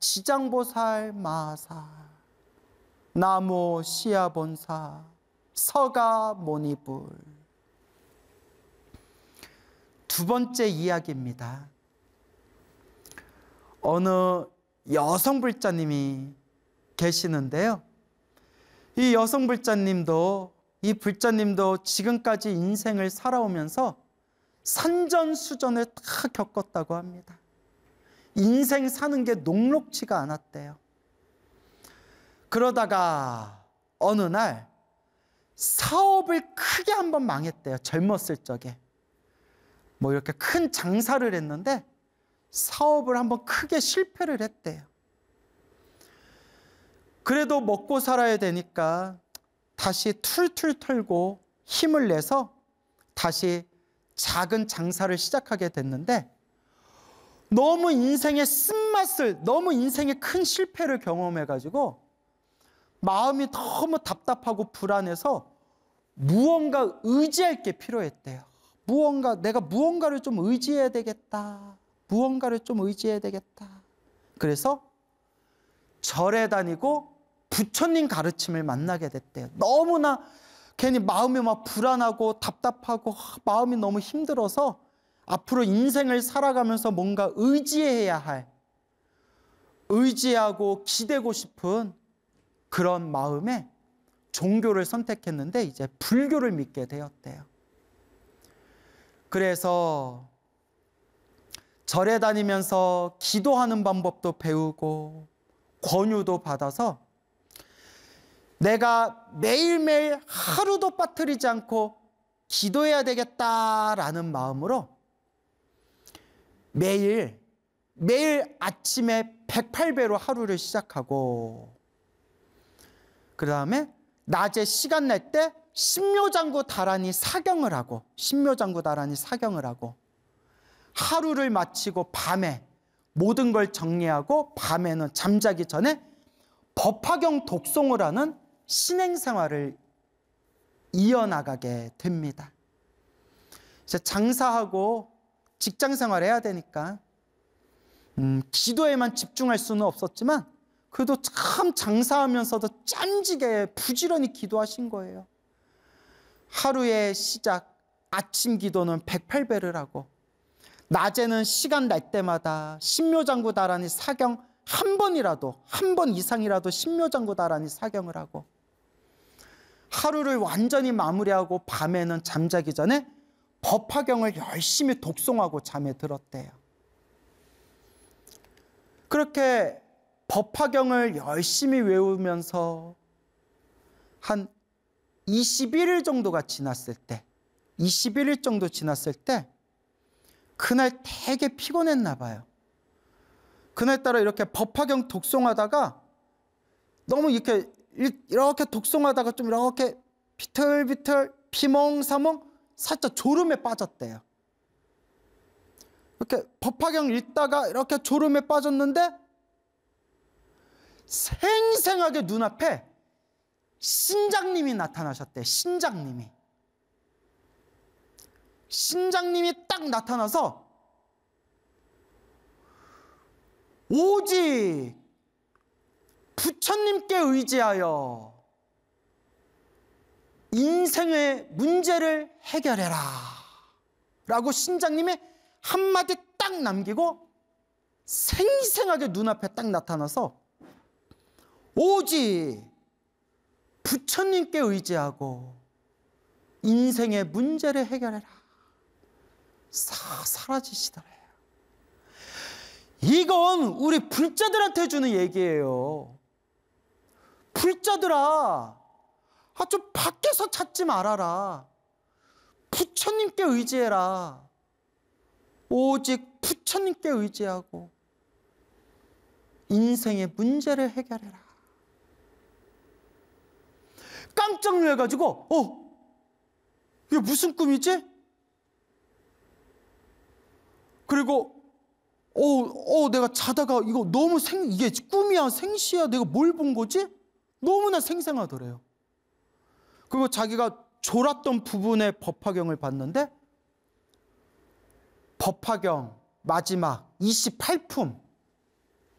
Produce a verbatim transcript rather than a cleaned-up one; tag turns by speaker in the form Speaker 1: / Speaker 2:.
Speaker 1: 지장보살 마사, 나모 시야본사, 서가모니불. 두 번째 이야기입니다. 어느 여성 불자님이 계시는데요. 이 여성 불자님도, 이 불자님도 지금까지 인생을 살아오면서 산전수전을 다 겪었다고 합니다. 인생 사는 게 녹록지가 않았대요. 그러다가 어느 날 사업을 크게 한번 망했대요. 젊었을 적에. 뭐 이렇게 큰 장사를 했는데 사업을 한번 크게 실패를 했대요. 그래도 먹고 살아야 되니까 다시 툴툴 털고 힘을 내서 다시 작은 장사를 시작하게 됐는데, 너무 인생의 쓴맛을, 너무 인생의 큰 실패를 경험해가지고 마음이 너무 답답하고 불안해서 무언가 의지할 게 필요했대요. 무언가, 내가 무언가를 좀 의지해야 되겠다. 무언가를 좀 의지해야 되겠다. 그래서 절에 다니고 부처님 가르침을 만나게 됐대요. 너무나 괜히 마음이 막 불안하고 답답하고 마음이 너무 힘들어서 앞으로 인생을 살아가면서 뭔가 의지해야 할, 의지하고 기대고 싶은 그런 마음에 종교를 선택했는데 이제 불교를 믿게 되었대요. 그래서 절에 다니면서 기도하는 방법도 배우고 권유도 받아서 내가 매일매일 하루도 빠뜨리지 않고 기도해야 되겠다라는 마음으로 매일 매일 아침에 백팔 배로 하루를 시작하고, 그 다음에 낮에 시간 날 때 신묘장구 다란히 사경을 하고 신묘장구 다란히 사경을 하고 하루를 마치고 밤에 모든 걸 정리하고 밤에는 잠자기 전에 법화경 독송을 하는 신행생활을 이어나가게 됩니다. 이제 장사하고 직장생활 해야 되니까 음, 기도에만 집중할 수는 없었지만 그래도 참 장사하면서도 짬지게 부지런히 기도하신 거예요. 하루의 시작, 아침 기도는 백팔 배를 하고 낮에는 시간 날 때마다 신묘장구 다란히 사경 한 번이라도, 한 번 이상이라도 신묘장구 다란히 사경을 하고 하루를 완전히 마무리하고 밤에는 잠자기 전에 법화경을 열심히 독송하고 잠에 들었대요. 그렇게 법화경을 열심히 외우면서 한 이십일 일 정도가 지났을 때, 이십일 일 정도 지났을 때 그날 되게 피곤했나 봐요. 그날따라 이렇게 법화경 독송하다가 너무 이렇게 이렇게 독송하다가 좀 이렇게 비틀비틀 비몽사몽 살짝 졸음에 빠졌대요. 이렇게 법화경 읽다가 이렇게 졸음에 빠졌는데 생생하게 눈앞에 신장님이 나타나셨대요. 신장님이. 신장님이 딱 나타나서 오직 부처님께 의지하여 인생의 문제를 해결해라 라고 신장님이 한마디 딱 남기고 생생하게 눈앞에 딱 나타나서 오직 부처님께 의지하고 인생의 문제를 해결해라. 싹 사라지시더래요. 이건 우리 불자들한테 주는 얘기예요. 불자들아, 아, 좀 밖에서 찾지 말아라. 부처님께 의지해라. 오직 부처님께 의지하고 인생의 문제를 해결해라. 깜짝 놀라가지고 어? 이게 무슨 꿈이지? 그리고 어, 어, 내가 자다가 이거 너무 생, 이게 꿈이야 생시야 내가 뭘 본 거지? 너무나 생생하더래요. 그리고 자기가 졸았던 부분의 법화경을 봤는데 법화경 마지막 이십팔 품